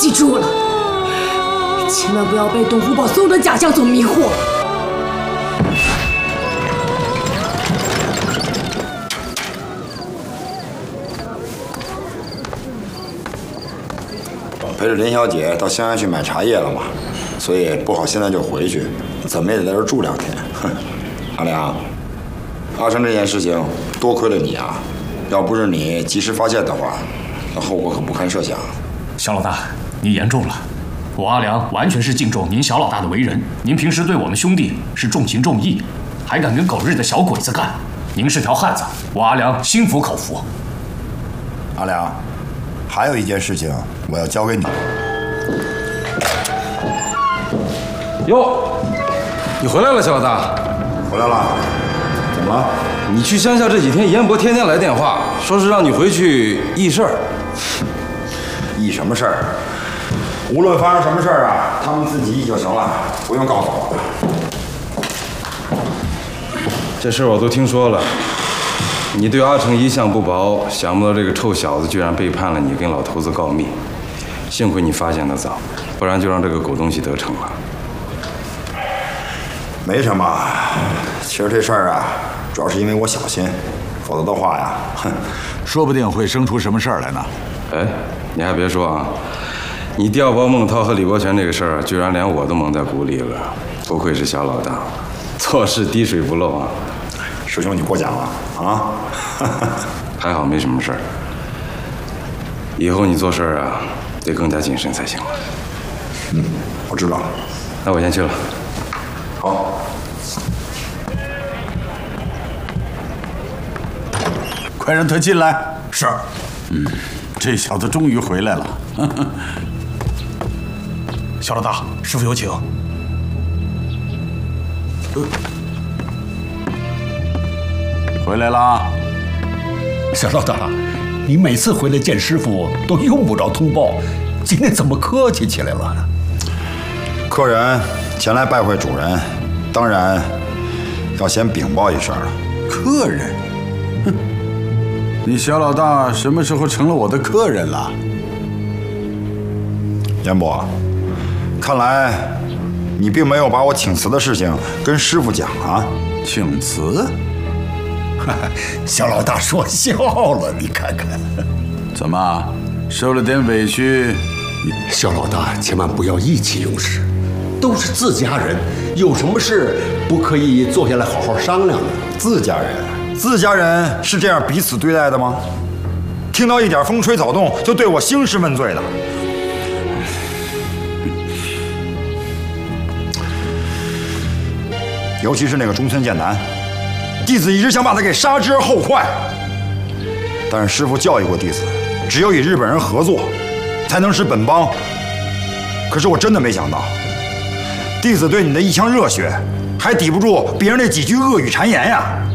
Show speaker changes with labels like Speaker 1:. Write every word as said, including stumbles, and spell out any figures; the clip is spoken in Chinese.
Speaker 1: 记住了，千万不要被董福宝所有的假象所迷惑。
Speaker 2: 陪着林小姐到襄阳去买茶叶了嘛，所以不好现在就回去，怎么也得在这住两天。哼，阿良，阿成这件事情多亏了你啊，要不是你及时发现的话，那后果可不堪设想。
Speaker 3: 小老大，你言重了。我阿良完全是敬重您小老大的为人，您平时对我们兄弟是重情重义，还敢跟狗日的小鬼子干，您是条汉子，我阿良心服口服。
Speaker 2: 阿良，还有一件事情我要交给你。
Speaker 4: 哟，你回来了，小老大。
Speaker 2: 回来了，怎么了？
Speaker 4: 你去乡下这几天，严伯天天来电话，说是让你回去议事儿。
Speaker 2: 议什么事儿？无论发生什么事儿啊，他们自己议就行了，不用告诉我。
Speaker 4: 这事儿我都听说了。你对阿成一向不薄，想不到这个臭小子居然背叛了你，跟老头子告密。幸亏你发现得早，不然就让这个狗东西得逞了。
Speaker 2: 没什么，其实这事儿啊，主要是因为我小心，否则的话呀，哼，
Speaker 5: 说不定会生出什么事儿来呢。
Speaker 4: 哎，你还别说啊，你调包孟涛和李伯全这个事儿，居然连我都蒙在鼓里了。不愧是小老大，做事滴水不漏啊。
Speaker 2: 师兄，你过奖了啊！
Speaker 4: 还好没什么事儿。以后你做事儿啊，得更加谨慎才行了。
Speaker 2: 嗯，我知道了。
Speaker 4: 那我先去了。
Speaker 2: 好。
Speaker 5: 快让他进来。是。嗯，这小子终于回来了。
Speaker 3: 小老大，师傅有请。
Speaker 5: 呃回来啦，
Speaker 6: 小老大，你每次回来见师傅都用不着通报，今天怎么客气起来了？
Speaker 2: 客人前来拜会主人，当然要先禀报一声了。
Speaker 5: 客人？哼，你小老大什么时候成了我的客人了？
Speaker 2: 严伯，看来你并没有把我请辞的事情跟师傅讲啊？
Speaker 5: 请辞？
Speaker 6: 小老大说笑了，你看看。
Speaker 5: 怎么，受了点委屈？
Speaker 6: 小老大千万不要意气用事，都是自家人，有什么事不可以坐下来好好商量的？
Speaker 2: 自家人，自家人是这样彼此对待的吗？听到一点风吹草动就对我兴师问罪的。尤其是那个中村剑南，弟子一直想把他给杀之而后快。但是师父教育过弟子，只有与日本人合作，才能使本邦。可是我真的没想到，弟子对你的一腔热血，还抵不住别人那几句恶语谗言呀。